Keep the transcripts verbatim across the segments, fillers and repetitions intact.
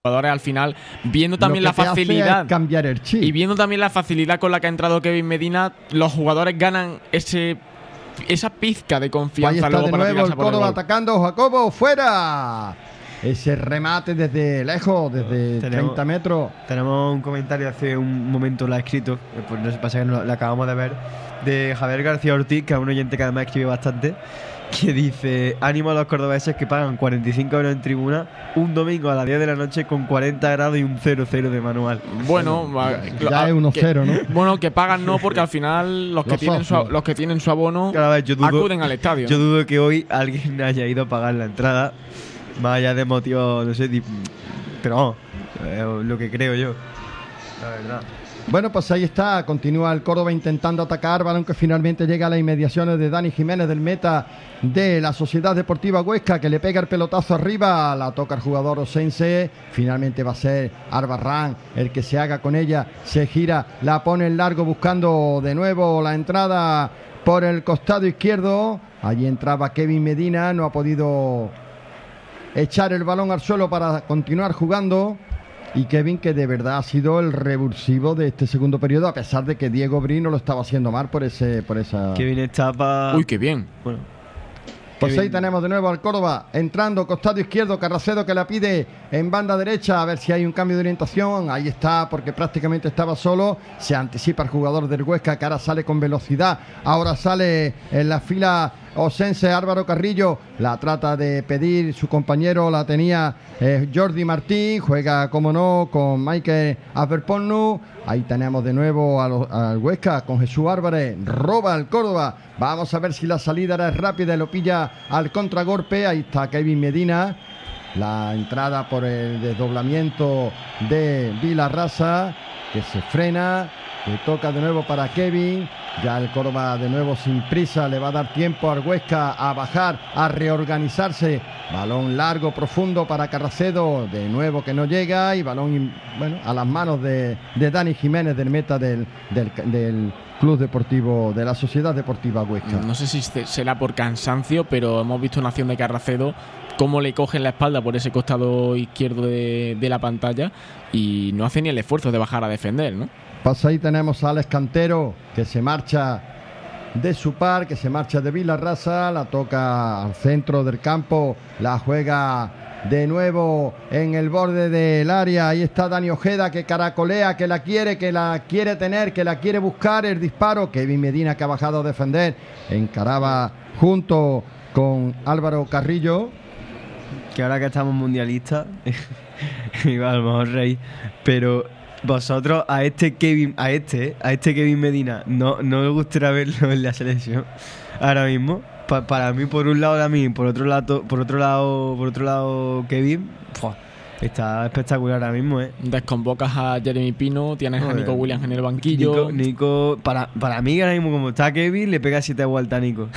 jugadores al final, viendo también Lo la que te facilidad hace es cambiar el chip. y viendo también la facilidad con la que ha entrado Kevin Medina, los jugadores ganan ese esa pizca de Ahí confianza está luego de para nuevo tirarse el por el Córdoba gol. atacando. Jacobo, fuera. Ese remate desde lejos, desde Tenemos- treinta metros. Tenemos un comentario hace un momento, lo ha escrito, eh, pues no sé, pasa que no lo, lo acabamos de ver, de Javier García Ortiz, que es un oyente que además escribe bastante, que dice: ánimo a los cordobeses que pagan cuarenta y cinco euros en tribuna un domingo a las diez de la noche con cuarenta grados y un cero cero de manual. Bueno, Ya es uno cero, ¿no? Bueno, que pagan no, porque al final los que Los tienen su, socios. los que tienen su abono Cada vez yo dudo, acuden al estadio. yo ¿no? dudo que hoy alguien haya ido a pagar la entrada, más allá de motivos, no sé, di- pero vamos, es lo que creo yo, la verdad. Bueno, pues ahí está, continúa el Córdoba intentando atacar, balón que finalmente llega a las inmediaciones de Dani Jiménez, del meta de la Sociedad Deportiva Huesca, que le pega el pelotazo arriba, la toca el jugador osense, finalmente va a ser Arbarrán el que se haga con ella, se gira, la pone en largo buscando de nuevo la entrada por el costado izquierdo, allí entraba Kevin Medina, no ha podido echar el balón al suelo para continuar jugando. Y Kevin, que de verdad ha sido el revulsivo de este segundo periodo, a pesar de que Diego Brino lo estaba haciendo mal por ese por esa. Kevin está para... Uy, qué bien. Bueno, Pues Kevin- ahí tenemos de nuevo al Córdoba entrando, costado izquierdo, Carracedo que la pide en banda derecha, a ver si hay un cambio de orientación. Ahí está, porque prácticamente estaba solo. Se anticipa el jugador del Huesca, que ahora sale con velocidad. Ahora sale en la fila osense Álvaro Carrillo. La trata de pedir su compañero, la tenía eh, Jordi Martín. Juega, como no, con Michael Averponu. Ahí tenemos de nuevo a lo- al Huesca con Jesús Álvarez. Roba el Córdoba. Vamos a ver si la salida era rápida y lo pilla al contragolpe. Ahí está Kevin Medina. La entrada por el desdoblamiento de Vilarrasa, que se frena. Le toca de nuevo para Kevin. Ya el Córdoba de nuevo sin prisa. Le va a dar tiempo al Huesca a bajar, a reorganizarse. Balón largo, profundo para Carracedo. De nuevo que no llega. Y balón, bueno, a las manos de, de Dani Jiménez, del meta del, del, del Club Deportivo, de la Sociedad Deportiva Huesca. No sé si se- será por cansancio, pero hemos visto una acción de Carracedo, cómo le cogen la espalda por ese costado izquierdo de, de la pantalla y no hace ni el esfuerzo de bajar a defender, ¿no? Pues ahí tenemos a Alex Cantero, que se marcha de su par, que se marcha de Vilarrasa, la toca al centro del campo, la juega de nuevo en el borde del área. Ahí está Dani Ojeda, que caracolea, que la quiere, que la quiere tener, que la quiere buscar. El disparo, Kevin Medina, que ha bajado a defender, encaraba junto con Álvaro Carrillo. que ahora que estamos mundialistas, iba a lo mejor reír, pero vosotros a este Kevin, a este, a este Kevin Medina, no, no me gustaría verlo en la selección ahora mismo. Pa- para mí, por un lado Lamine, por otro lado, por otro lado, por otro lado Kevin, ¡fua! Está espectacular ahora mismo, eh. Desconvocas a Jeremy Pino, tienes a Joder. Nico Williams en el banquillo. Nico, Nico para, para mí ahora mismo como está Kevin, le pega siete vueltas a Nico.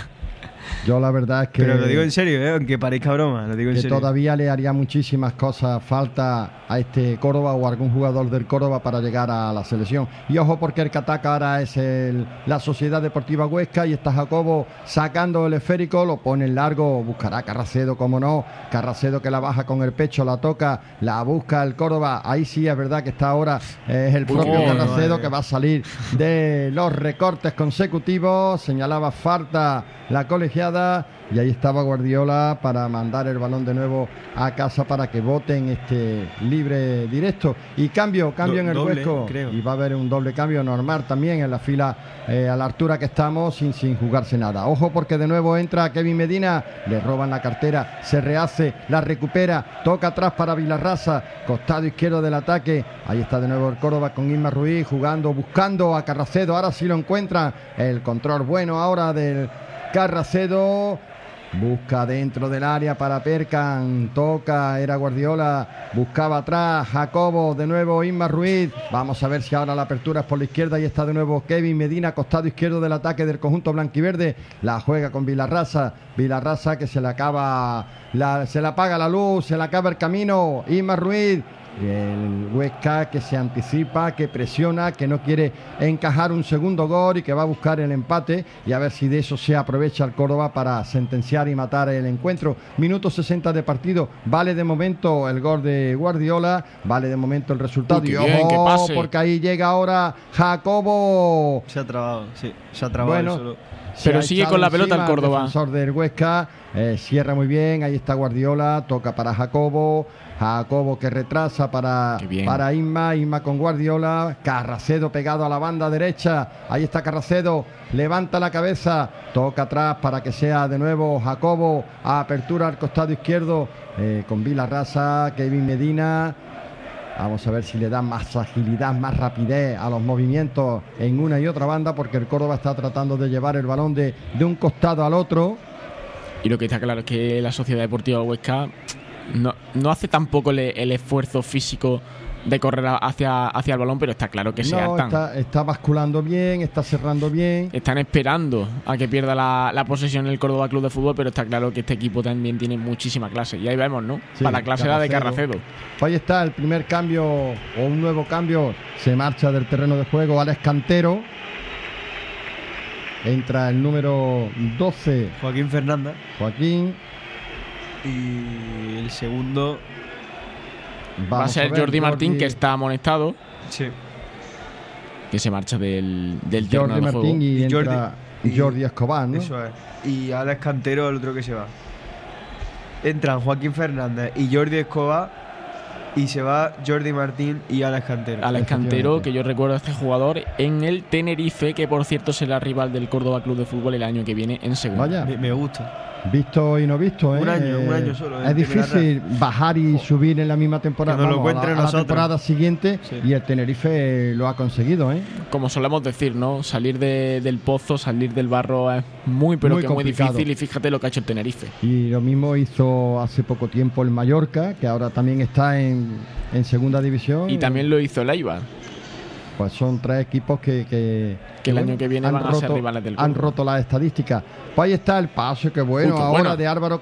Yo la verdad es que, Pero lo digo en serio, eh, aunque parezca broma, lo digo en que serio. todavía le haría muchísimas cosas falta a este Córdoba o a algún jugador del Córdoba para llegar a la selección. Y ojo, porque el que ataca ahora es el, la Sociedad Deportiva Huesca, y está Jacobo sacando el esférico, lo pone en largo, buscará Carracedo, como no. Carracedo que la baja con el pecho, la toca, la busca el Córdoba. Ahí sí es verdad que está ahora, eh, es el propio Oh, Carracedo madre. que va a salir de los recortes consecutivos. Señalaba falta la colegiada, y ahí estaba Guardiola para mandar el balón de nuevo a casa para que voten este libre directo. Y cambio, cambio Do- en el doble, Huesco, creo. y va a haber un doble cambio normal también en la fila, eh, a la altura que estamos, sin, sin jugarse nada. Ojo, porque de nuevo entra Kevin Medina, le roban la cartera, se rehace, la recupera, toca atrás para Vilarrasa, costado izquierdo del ataque. Ahí está de nuevo el Córdoba con Isma Ruiz jugando, buscando a Carracedo, ahora sí lo encuentra, el control bueno ahora del Carracedo. Busca dentro del área para Percan, toca, era Guardiola, buscaba atrás, Jacobo, de nuevo Isma Ruiz. Vamos a ver si ahora la apertura es por la izquierda, y está de nuevo Kevin Medina, costado izquierdo del ataque del conjunto blanquiverde. La juega con Vilarrasa, Vilarrasa que se le acaba la, se le apaga la luz, se le acaba el camino. Isma Ruiz. El Huesca que se anticipa, que presiona, que no quiere encajar un segundo gol y que va a buscar el empate y a ver si de eso se aprovecha el Córdoba para sentenciar y matar el encuentro. Minuto sesenta de partido, vale de momento el gol de Guardiola, vale de momento el resultado. Uy, y bien, que ojo, pase. porque ahí llega ahora Jacobo. Se ha trabado, sí, se ha trabado Bueno, él solo. Se Pero ha sigue echado con la pelota el encima Córdoba. defensor del Huesca, eh, cierra muy bien, ahí está Guardiola, toca para Jacobo, Jacobo que retrasa para, Qué bien. para Isma, Isma con Guardiola, Carracedo pegado a la banda derecha, ahí está Carracedo, levanta la cabeza, toca atrás para que sea de nuevo Jacobo, a apertura al costado izquierdo, eh, con Vilarrasa, Kevin Medina. Vamos a ver si le da más agilidad, más rapidez a los movimientos en una y otra banda, porque el Córdoba está tratando de llevar el balón de, de un costado al otro. Y lo que está claro es que la Sociedad Deportiva Huesca no, no hace tampoco el, el esfuerzo físico de correr hacia, hacia el balón, pero está claro que se No, hartan. está, está basculando bien, está cerrando bien. Están esperando a que pierda la, la posesión el Córdoba Club de Fútbol, pero está claro que este equipo también tiene muchísima clase. Y ahí vemos, ¿no? Sí, Para la clase la de Carracedo. Carracedo. Pues ahí está el primer cambio o un nuevo cambio. Se marcha del terreno de juego Alex Cantero. Entra el número doce, Joaquín Fernández. Joaquín. Y el segundo, Va a Vamos ser ver, Jordi Martín, que está amonestado, sí. que se marcha del, del terreno Jordi de juego. Martín y, Y Jordi- entra y- Jordi Escobar, ¿no? Eso es. Y Alex Cantero, el otro que se va. Entran Joaquín Fernández y Jordi Escobar. Y se va Jordi Martín y Alex Cantero. Alex Cantero, Efectivamente. que yo recuerdo a este jugador en el Tenerife, que por cierto será rival del Córdoba Club de Fútbol el año que viene en segunda. Vaya. Me, me gusta. Visto y no visto, ¿eh? Un año, un año solo, Es en primera difícil bajar y subir en la misma temporada. Que nos lo vamos, a cuenten la, a la nosotros. temporada siguiente, Sí. y el Tenerife lo ha conseguido, ¿eh? Como solemos decir, ¿no? Salir de- del pozo, salir del barro es muy, pero Muy que muy complicado. difícil. Y fíjate lo que ha hecho el Tenerife. Y lo mismo hizo hace poco tiempo el Mallorca, que ahora también está en, en segunda división. Y también lo hizo el Eibar. Pues son tres equipos que, que, Que el año que viene han van a ser roto- rivales del Han Córdoba. roto las estadísticas. Pues ahí está el paso, que bueno, Uy, qué ahora buena. de Álvaro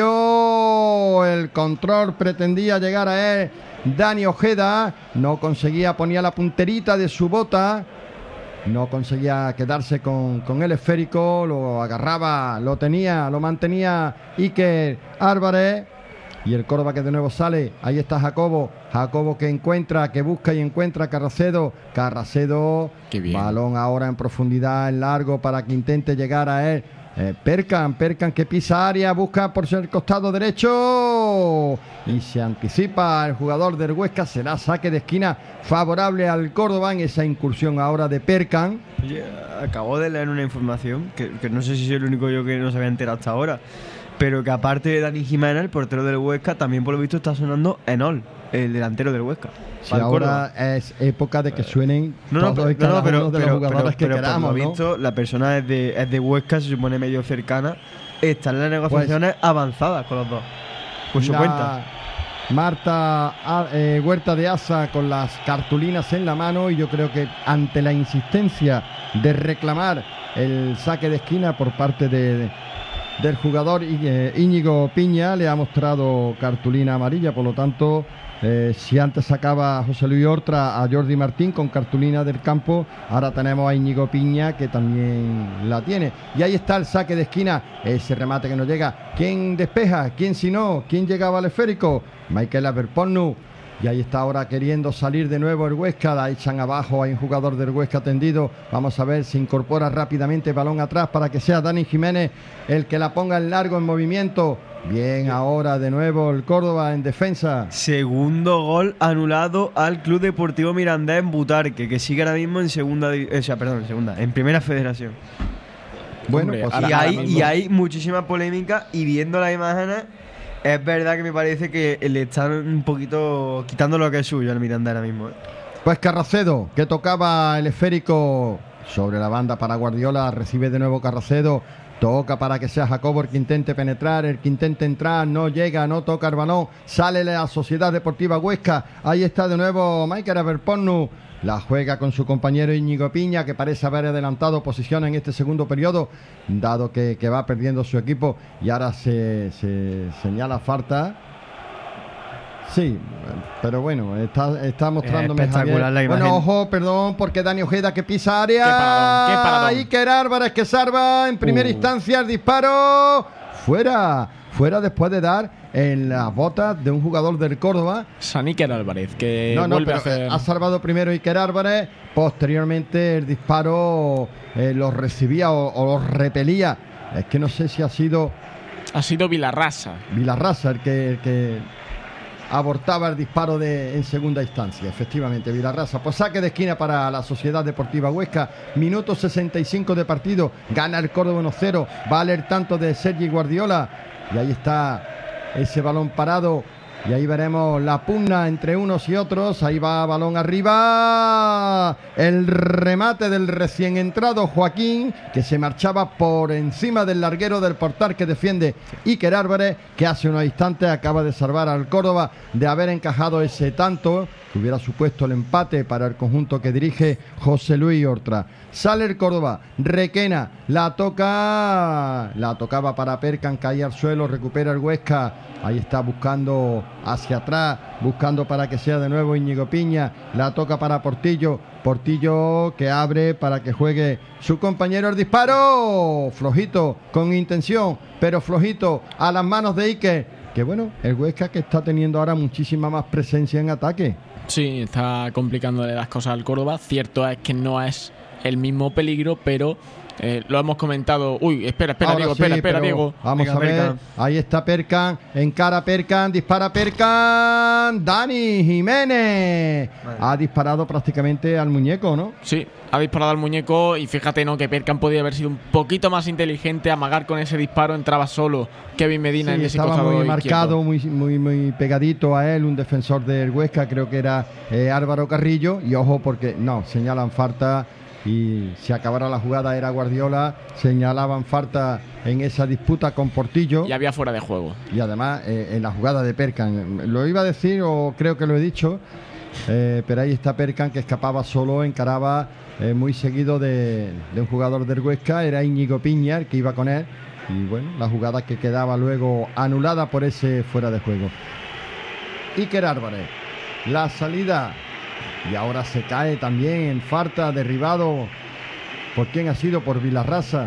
Carrillo. El control pretendía llegar a él. Dani Ojeda no conseguía, ponía la punterita de su bota. No conseguía quedarse con, con el esférico. Lo agarraba, lo tenía, lo mantenía Iker Álvarez. Y el Córdoba que de nuevo sale. Ahí está Jacobo. Jacobo que encuentra, que busca y encuentra a Carracedo. Carracedo. Qué bien. Balón ahora en profundidad, en largo, para que intente llegar a él. Eh, Perkan, Perkan que pisa área, busca por el costado derecho. Y se anticipa el jugador del Huesca. Será saque de esquina favorable al Córdoba en esa incursión ahora de Perkan. Oye, acabo de leer una información que, que no sé si soy el único yo que no se había enterado hasta ahora. Pero que aparte de Dani Jiménez, el portero del Huesca, también por lo visto está sonando Enol, el delantero del Huesca. Si para el ahora Córdoba. es época de que suenen No, no, todos y pero, cada no, pero, uno de los pero- jugadores pero- que pero por queramos, lo ¿no? visto, la persona es de, es de Huesca, se supone medio cercana. Están en las negociaciones avanzadas con los dos. Por su La cuenta. Marta ah, eh, Huerta de Asa con las cartulinas en la mano, y yo creo que ante la insistencia de reclamar el saque de esquina por parte de, del jugador Í- eh, Íñigo Piña, le ha mostrado cartulina amarilla. Por lo tanto, eh, si antes sacaba José Luis Hortra a Jordi Martín con cartulina del campo, ahora tenemos a Íñigo Piña, que también la tiene. Y ahí está el saque de esquina, ese remate que no llega. ¿Quién despeja? ¿Quién si no? ¿Quién llegaba al esférico? Michael Averponu. Y ahí está ahora queriendo salir de nuevo el Huesca. La echan abajo. Hay un jugador del Huesca tendido. Vamos a ver si incorpora rápidamente balón atrás para que sea Dani Jiménez el que la ponga en largo en movimiento. Bien, ahora de nuevo el Córdoba en defensa. Segundo gol anulado al Club Deportivo Mirandés en Butarque, que sigue ahora mismo en segunda, di- o sea, perdón, en segunda, en primera federación. Bueno, Hombre, pues ahora- y, ahora hay, mismo- y hay muchísima polémica, y viendo las imágenes, es verdad que me parece que le están un poquito quitando lo que es suyo al Mirandés ahora mismo. ¿eh? Pues Carracedo, que tocaba el esférico sobre la banda para Guardiola, recibe de nuevo Carracedo. Toca para que sea Jacobo el que intente penetrar, el que intente entrar, no llega, no toca el balón, sale la Sociedad Deportiva Huesca. Ahí está de nuevo Michael Averpornu. La juega con su compañero Íñigo Piña, que parece haber adelantado posición en este segundo periodo, dado que, que va perdiendo su equipo. Y ahora se, se señala falta. Sí, pero bueno, está, está mostrándome espectacular Javier. la imagen. Bueno, ojo, perdón, porque Dani Ojeda que pisa área. Qué paradón, qué paradón. Iker Álvarez que salva en primera Uh. instancia el disparo. Fuera, fuera después de dar en las botas de un jugador del Córdoba. San Iker Álvarez, que No, no, vuelve pero a hacer... ha salvado primero Iker Álvarez, posteriormente el disparo eh, lo recibía o, o lo repelía. Es que no sé si ha sido Ha sido Vilarrasa. Vilarrasa el que, el que abortaba el disparo de, en segunda instancia. Efectivamente, Vilarrasa. Pues saque de esquina para la Sociedad Deportiva Huesca. Minuto sesenta y cinco de partido. Gana el Córdoba uno cero. Vale el tanto de Sergi Guardiola. Y ahí está ese balón parado. Y ahí veremos la pugna entre unos y otros. Ahí va balón arriba. El remate del recién entrado Joaquín, que se marchaba por encima del larguero del portal que defiende Iker Álvarez, que hace unos instantes acaba de salvar al Córdoba de haber encajado ese tanto que hubiera supuesto el empate para el conjunto que dirige José Luis Ortra. Sale el Córdoba, Requena, la toca, la tocaba para Perkan, cae al suelo, recupera el Huesca. Ahí está buscando hacia atrás, buscando para que sea de nuevo Íñigo Piña. La toca para Portillo. Portillo que abre para que juegue su compañero. El disparo flojito, con intención, pero flojito a las manos de Iker. Que bueno, el Huesca que está teniendo ahora muchísima más presencia en ataque. Sí, está complicándole las cosas al Córdoba. Cierto es que no es el mismo peligro, pero eh, lo hemos comentado. Uy, espera, espera, Ahora Diego, sí, espera, espera, pero Diego. Vamos Venga, a ver. Perkan. Ahí está Perkan. Encara Perkan. Dispara Perkan. Dani Jiménez. Vale. Ha disparado prácticamente al muñeco, ¿no? Sí, ha disparado al muñeco y fíjate, ¿no? Que Perkan podía haber sido un poquito más inteligente, amagar con ese disparo, entraba solo Kevin Medina Sí, en ese estaba costado muy izquierdo. marcado, muy, muy, muy pegadito a él, un defensor del Huesca, creo que era eh, Álvaro Carrillo. Y ojo, porque no, señalan falta. Y si acabara la jugada era Guardiola, señalaban falta en esa disputa con Portillo. Y había fuera de juego. Y además eh, en la jugada de Perkan, lo iba a decir o creo que lo he dicho, eh, pero ahí está Perkan que escapaba solo, encaraba eh, muy seguido de, de un jugador del Huesca, era Íñigo Piña el que iba con él. Y bueno, la jugada que quedaba luego anulada por ese fuera de juego. Iker Álvarez, la salida. Y ahora se cae también en falta, derribado. ¿Por quién ha sido? Por Vilarrasa.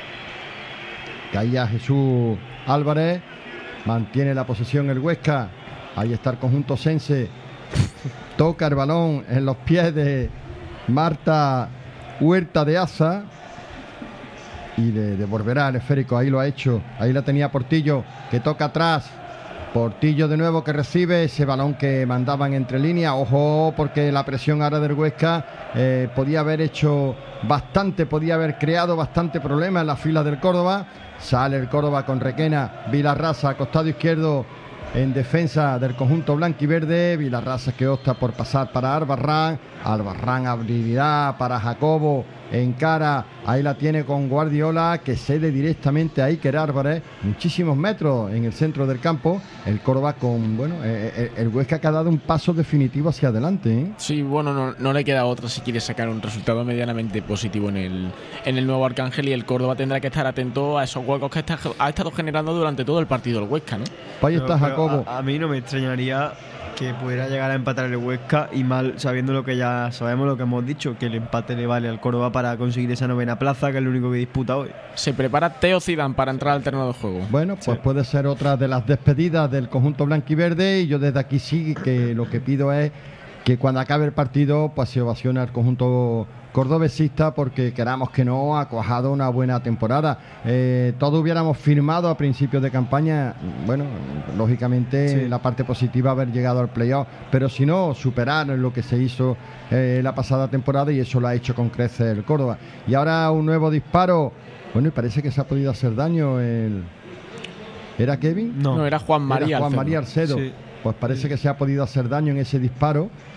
Caía Jesús Álvarez. Mantiene la posesión el Huesca. Ahí está el conjunto sense. Toca el balón en los pies de Marta Huerta de Asa. Y le devolverá el esférico. Ahí lo ha hecho. Ahí la tenía Portillo, que toca atrás. Portillo de nuevo que recibe ese balón que mandaban entre líneas. Ojo, porque la presión ahora del Huesca eh, podía haber hecho bastante, podía haber creado bastante problema en la fila del Córdoba. Sale el Córdoba con Requena, Vilarrasa, costado izquierdo en defensa del conjunto blanquiverde. Vilarrasa que opta por pasar para Albarrán. Albarrán habilidad para Jacobo. Encara, ahí la tiene con Guardiola, que cede directamente a Iker Álvarez, muchísimos metros en el centro del campo. El Córdoba con, bueno, eh, el Huesca que ha dado un paso definitivo hacia adelante, ¿eh? Sí, bueno, no, no le queda otra si quiere sacar un resultado medianamente positivo en el, en el nuevo Arcángel, y el Córdoba tendrá que estar atento a esos huecos que está, ha estado generando durante todo el partido el Huesca, ¿no? Pues ahí está Pero- pero Jacobo. A, a mí no me extrañaría que pudiera llegar a empatar el Huesca, y mal sabiendo lo que ya sabemos, lo que hemos dicho, que el empate le vale al Córdoba para conseguir esa novena plaza, que es lo único que disputa hoy. Se prepara Teo Zidane para entrar al terreno de juego. Bueno, pues Sí. puede ser otra de las despedidas del conjunto blanquiverde, y yo desde aquí sí que lo que pido es que cuando acabe el partido pues se ovacione al conjunto cordobesista, porque queramos que no, ha cuajado una buena temporada. Eh, todos hubiéramos firmado a principios de campaña, bueno, lógicamente Sí. la parte positiva haber llegado al playoff, pero si no, superar lo que se hizo eh, la pasada temporada, y eso lo ha hecho con creces el Córdoba. Y ahora un nuevo disparo. Bueno, y parece que se ha podido hacer daño el... ¿Era Kevin? No, era Juan María Era Juan Alcedo. María Alcedo. Sí. Pues parece que se ha podido hacer daño en ese disparo.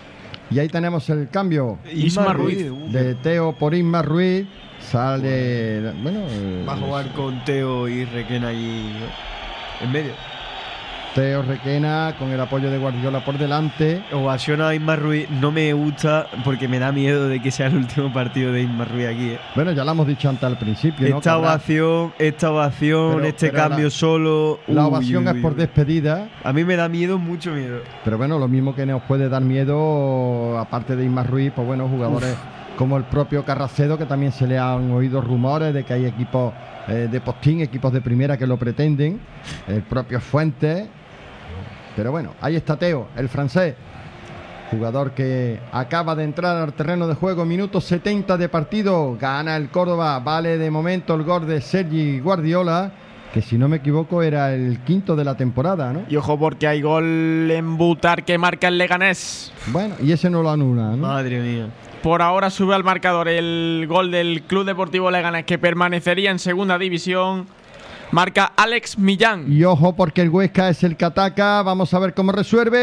Y ahí tenemos el cambio Isma Ruiz. de Teo por Isma Ruiz. Sale, bueno, Va a jugar con Teo y Requena ahí, ¿no?, en medio. Teo Requena con el apoyo de Guardiola por delante. Ovación a Isma Ruiz no me gusta porque me da miedo de que sea el último partido de Isma Ruiz aquí, ¿eh? Bueno, ya lo hemos dicho antes al principio, ¿no? Esta ovación, esta ovación, Pero- este pero cambio la- solo. La uy, ovación uy, es por uy. despedida. A mí me da miedo, mucho miedo. Pero bueno, lo mismo que nos puede dar miedo, aparte de Isma Ruiz, pues bueno, jugadores como el propio Carracedo, que también se le han oído rumores de que hay equipos eh, de postín, equipos de primera que lo pretenden, el propio Fuentes. Pero bueno, ahí está Teo, el francés, jugador que acaba de entrar al terreno de juego, minuto setenta de partido, gana el Córdoba, vale de momento el gol de Sergi Guardiola, que si no me equivoco era el quinto de la temporada, ¿no? Y ojo porque hay gol en Butar que marca el Leganés. Bueno, y ese no lo anula, ¿no? Madre mía. Por ahora sube al marcador el gol del Club Deportivo Leganés, que permanecería en segunda división. Marca Alex Millán. Y ojo porque el Huesca es el que ataca. Vamos a ver cómo resuelve.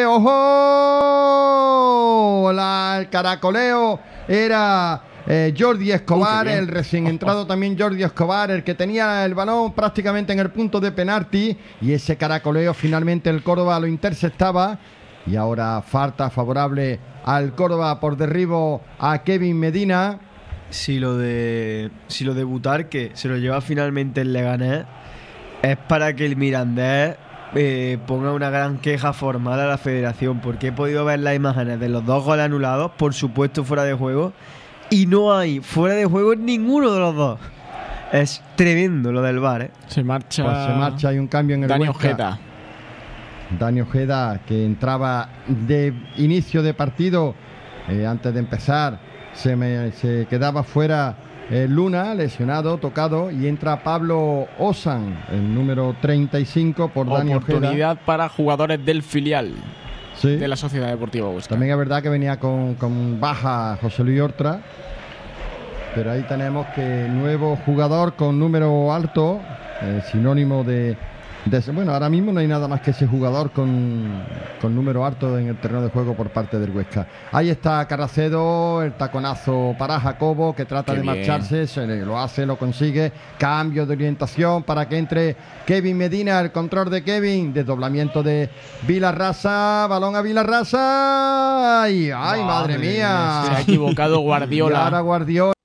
¡Ojo! La- el caracoleo era eh, Jordi Escobar, Uy, qué bien. el recién entrado también Jordi Escobar, el que tenía el balón prácticamente en el punto de penalti. Y ese caracoleo finalmente el Córdoba lo interceptaba. Y ahora falta favorable al Córdoba por derribo a Kevin Medina. Si lo de si lo de Butarque se lo lleva finalmente el Leganés, es para que el Mirandés eh, ponga una gran queja formal a la federación, porque he podido ver las imágenes de los dos goles anulados, por supuesto fuera de juego, y no hay fuera de juego en ninguno de los dos. Es tremendo lo del V A R, ¿eh? Se marcha. Pues se marcha, hay un cambio en el Dani Huesca. Ojeda. Dani Ojeda, que entraba de inicio de partido, eh, antes de empezar, se, me, se quedaba fuera eh, Luna, lesionado, tocado, y entra Pablo Osan, el número treinta y cinco, por Dani Ojeda. Oportunidad para jugadores del filial Sí. de la Sociedad Deportiva Huesca. También es verdad que venía con, con baja José Luis Hortra, pero ahí tenemos que nuevo jugador con número alto, eh, sinónimo de, de... Bueno, ahora mismo no hay nada más que ese jugador con, con número alto en el terreno de juego por parte del Huesca. Ahí está Carracedo, el taconazo para Jacobo, que trata Qué de bien. marcharse, se le- lo hace, lo consigue, cambio de orientación para que entre Kevin Medina, el control de Kevin, desdoblamiento de Vilarrasa, balón a Vilarrasa, y ¡ay, madre, Madre mía! Se ha equivocado Y Guardiola. ahora Guardiola.